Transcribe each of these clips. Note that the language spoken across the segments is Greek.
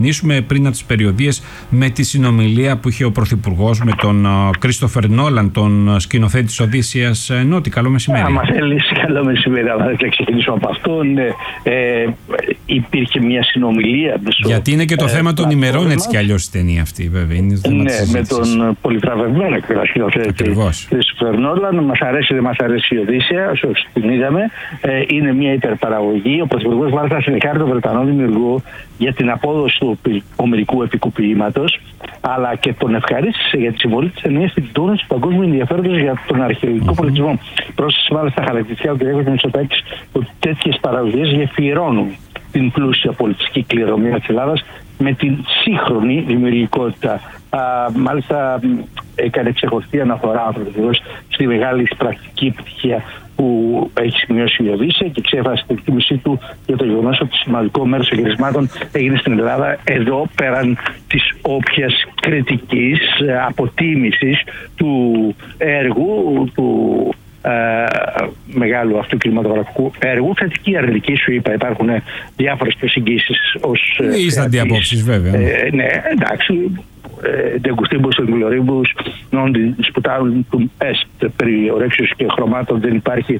ξεκινήσουμε πριν από τις περιοδίες με τη συνομιλία που είχε ο Πρωθυπουργός με τον Κρίστοφερ Νόλαν, τον σκηνοθέτη της Οδύσσιας Νότη. Καλό μεσημέρι. Άμα θέλεις, καλό μεσημέρι. Αν θα ξεκινήσω από αυτό, υπήρχε μια συνομιλία. Γιατί είναι και το θέμα των ημερών έτσι κι αλλιώς η ταινία αυτή, βέβαια. Είναι με τον πολυτραβευμένο σκηνοθέτη Κρίστοφερ Νόλαν. Μας αρέσει, δεν μας αρέσει η Οδύσσια, όσο την είδαμε. Είναι μια υπερπαραγωγή. Ο Πρωθυπουργός μάλιστα συνεχάρει τον Βρετανό δημιουργό για την απόδοση του ομερικού επικουποιήματος, αλλά και τον ευχαρίστησε για τη συμβολή της ταινίας στην τόνωση του παγκόσμιου ενδιαφέροντος για τον αρχαιολογικό πολιτισμό. Πρόσθεσε μάλιστα χαρακτηριστικά ο κ. Μητσοτάκης ότι τέτοιες παραγωγές γεφυρώνουν την πλούσια πολιτιστική κληρονομιά της Ελλάδας με την σύγχρονη δημιουργικότητα. Μάλιστα έκανε ξεχωριστή αναφορά στη μεγάλη πρακτική επιτυχία που έχει σημειώσει η Οδύσσια και ξέφρασε την εκτίμησή του για το γεγονός ότι σημαντικό μέρος των γυρισμάτων έγινε στην Ελλάδα, εδώ πέραν της όποιας κριτικής αποτίμησης του έργου, του μεγάλου αυτού κινηματογραφικού έργου. Θετική αρνητική, σου είπα, υπάρχουν διάφορες προσεγγίσεις ως είσαι αντιαπόψεις, βέβαια. Ναι, εντάξει. De gustibus et gloribus non disputatum est, περί ορέξεως και χρωμάτων δεν υπάρχει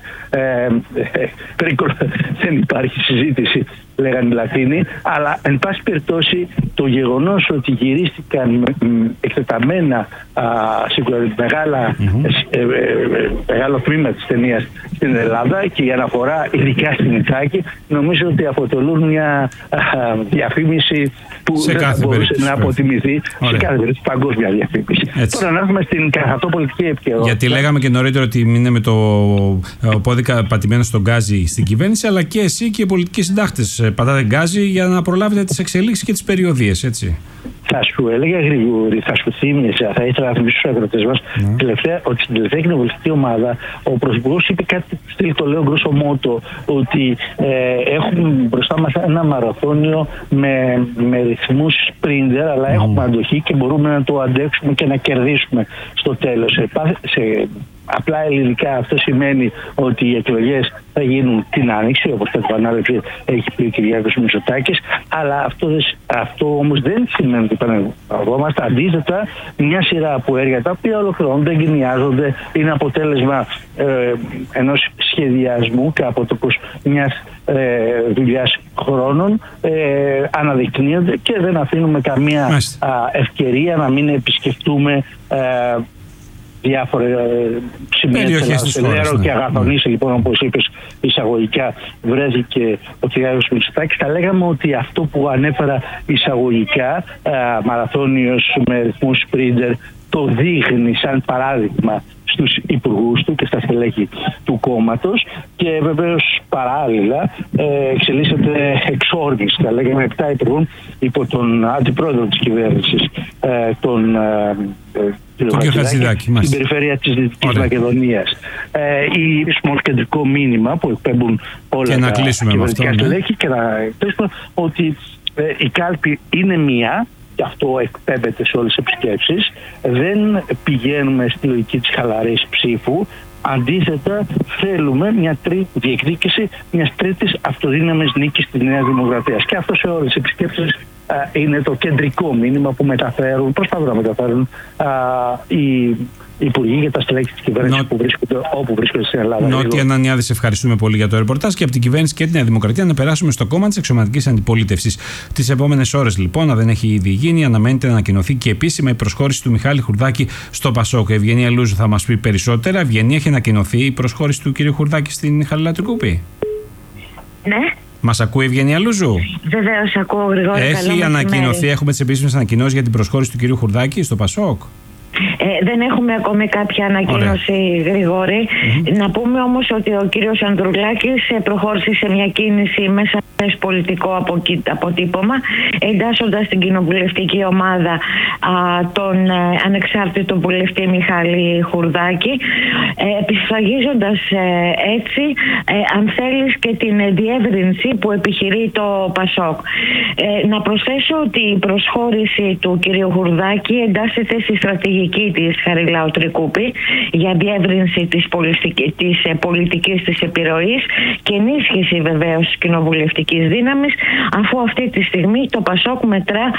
δεν υπάρχει συζήτηση, λέγανε οι Λατίνοι, αλλά εν πάση περιπτώσει το γεγονός ότι γυρίστηκαν εκτεταμένα μεγάλο τμήμα της ταινίας στην Ελλάδα και η αναφορά ειδικά στην Ιθάκη, νομίζω ότι αποτελούν μια διαφήμιση που δεν θα μπορούσε να αποτιμηθεί σε κάθε περίπτωση, παγκόσμια διαφήμιση. Τώρα να έρθουμε στην καθατόπολιτική επικαιρότητα. Γιατί λέγαμε και νωρίτερα ότι είναι με το πόδικα πατημένο στον γκάζι στην κυβέρνηση, αλλά και εσύ και οι πολιτικοί συντάχτες πατάτε γκάζι για να προλάβετε τις εξελίξεις και τις περιοδίες, έτσι. Θα σου έλεγα, Γρηγόρη, θα σου θύμιζα, θα ήθελα να θυμίσω στους ακροατές μας ότι στην τελευταία κοινοβουλευτική ομάδα ο Πρωθυπουργός είπε κάτι, το λέω γκρόσο μότο, ότι έχουμε μπροστά μας ένα μαραθώνιο με ρυθμούς σπρίντερ, αλλά έχουμε αντοχή και μπορούμε να το αντέξουμε και να κερδίσουμε στο τέλος. Σε απλά ελληνικά αυτό σημαίνει ότι οι εκλογές θα γίνουν την Άνοιξη, όπως το επανάληψη έχει πει ο Κυριάκος Μητσοτάκης, αλλά αυτό όμως δεν σημαίνει ότι επαναλαμβανόμαστε. Αντίθετα, μια σειρά από έργα τα οποία ολοκληρώνονται, εγκαινιάζονται, είναι αποτέλεσμα ενός σχεδιασμού και αποτόπως μιας δουλειάς χρόνων, αναδεικνύονται και δεν αφήνουμε καμία ευκαιρία να μην επισκεφτούμε διάφορα σημεία της Ελλάδας και Αγαθονής, λοιπόν, όπως είπες εισαγωγικά, βρέθηκε ο κ. Μητσοτάκης. Θα λέγαμε ότι αυτό που ανέφερα εισαγωγικά, μαραθώνιος με ρυθμούς σπρίντερ, το δείχνει σαν παράδειγμα στους υπουργούς του και στα στελέχη του κόμματος και βεβαίως παράλληλα εξελίσσεται εξόρμηση, θα λέγαμε, 7 υπουργών υπό τον αντιπρόεδρο της κυβέρνησης, τον στην περιφέρεια της Δυτικής Μακεδονίας. Ή κεντρικό μήνυμα που εκπέμπουν όλα τα κυβερνητικά στελέχη και να κλείσουμε ότι η κάλπη είναι μία. Και αυτό εκπέμπεται σε όλες τις επισκέψεις. Δεν πηγαίνουμε στη λογική της χαλαρής ψήφου. Αντίθετα, θέλουμε μια διεκδίκηση μιας τρίτης αυτοδύναμης νίκης της Νέας Δημοκρατίας. Και αυτό σε όλες τις επισκέψεις είναι το κεντρικό μήνυμα που προσπαθούν να μεταφέρουν οι υπουργοί για τα στελέχη της κυβέρνησης όπου βρίσκονται στην Ελλάδα. Νότι Ανανιάδη, σε ευχαριστούμε πολύ για το ρεπορτάζ και από την κυβέρνηση και τη Νέα Δημοκρατία να περάσουμε στο κόμμα της αξιωματικής αντιπολίτευσης. Τις επόμενες ώρες, λοιπόν, αν δεν έχει ήδη γίνει, αναμένεται να ανακοινωθεί και επίσημα η προσχώρηση του Μιχάλη Χουρδάκη στο ΠΑΣΟΚ. Η Ευγενία Λούζου θα μας πει περισσότερα. Ευγενία, έχει ανακοινωθεί η προσχώρηση του κ. Χουρδάκη στην Χαλιλατρικούπη? Ναι. Μας ακούει η Ευγενία Λούζου? Βεβαίως, ακούω, Γρηγόρη. Έχει ανακοινωθεί, έχουμε τις επίσημες ανακοινώσεις για την προσχώρηση του κ. Χουρδάκη στο ΠΑΣΟΚ? Δεν έχουμε ακόμη κάποια ανακοίνωση, Γρηγόρη. Να πούμε όμως ότι ο κύριος Ανδρουλάκης προχώρησε σε μια κίνηση μέσα σε πολιτικό αποτύπωμα, εντάσσοντας την κοινοβουλευτική ομάδα τον ανεξάρτητο βουλευτή Μιχάλη Χουρδάκη, επισφραγίζοντας έτσι, αν θέλεις, και την διεύρυνση που επιχειρεί το ΠΑΣΟΚ. Να προσθέσω ότι η προσχώρηση του κυρίου Χουρδάκη εντάσσεται στη στρατηγική της Χαριλαοτρικούπη για διεύρυνση της πολιτικής της επιρροής και ενίσχυση βεβαίως της κοινοβουλευτικής δύναμης, αφού αυτή τη στιγμή το ΠΑΣΟΚ μετρά